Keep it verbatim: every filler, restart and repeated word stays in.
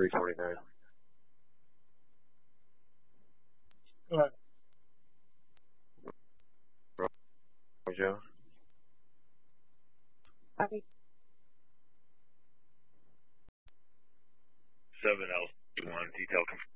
three forty-nine. Go ahead. Joe. Copy. seven L one, detail confirmed.